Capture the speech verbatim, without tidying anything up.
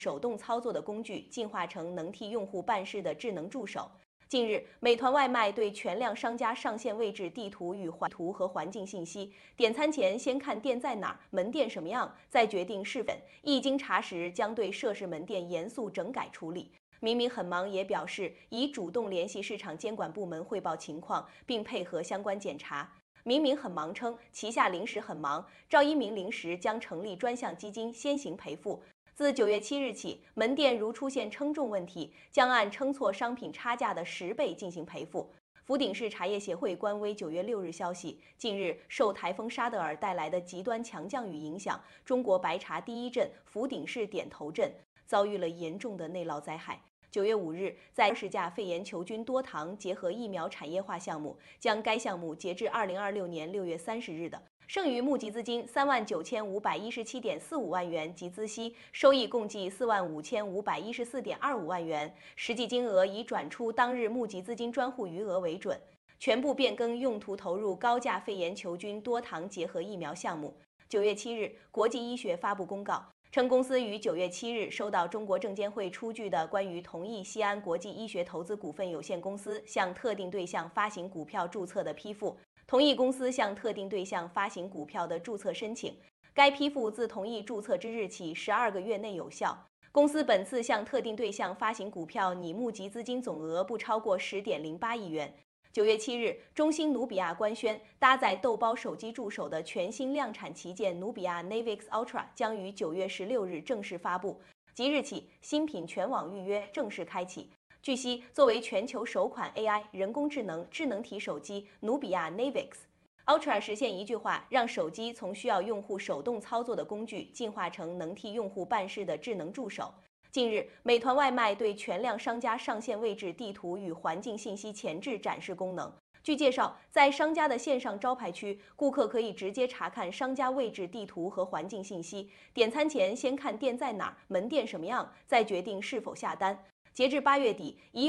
手动操作的工具进化成能替用户办事的智能助手。近日，美团外卖对全量商家上线位置地图与环图和环境信息，点餐前先看店在哪儿，门店什么样，再决定是否。一经查实，将对涉事门店严肃整改处理。明明很忙也表示已主动联系市场监管部门汇报情况，并配合相关检查。明明很忙称旗下零食很忙，赵一鸣零食将成立专项基金先行赔付。自九月七日起，门店如出现称重问题，将按称错商品差价的十倍进行赔付。福鼎市茶叶协会官微九月六日消息，近日受台风沙德尔带来的极端强降雨影响，中国白茶第一镇福鼎市点头镇遭遇了严重的内涝灾害。九月五日，在二十架肺炎球菌多糖结合疫苗产业化项目，将该项目截至二零二六年六月三十日的剩余募集资金三万九千五百一十七点四五万元及孳息收益共计四万五千五百一十四点二五万元，实际金额以转出当日募集资金专户余额为准，全部变更用途投入高价肺炎球菌多糖结合疫苗项目。九月七日，国际医学发布公告，称公司于九月七日收到中国证监会出具的关于同意西安国际医学投资股份有限公司向特定对象发行股票注册的批复，同意公司向特定对象发行股票的注册申请。该批复自同意注册之日起十二个月内有效。公司本次向特定对象发行股票拟募集资金总额不超过十点零八亿元。九月七日，中兴努比亚官宣，搭载豆包手机助手的全新量产旗舰努比亚 Navix Ultra 将于九月十六日正式发布，即日起新品全网预约正式开启。据悉，作为全球首款 A I 人工智能智能体手机，努比亚 Navix Ultra 实现一句话，让手机从需要用户手动操作的工具进化成能替用户办事的智能助手。近日，美团外卖对全量商家上线位置地图与环境信息前置展示功能。据介绍，在商家的线上招牌区，顾客可以直接查看商家位置地图和环境信息，点餐前先看店在哪儿，门店什么样，再决定是否下单。截至八月底，已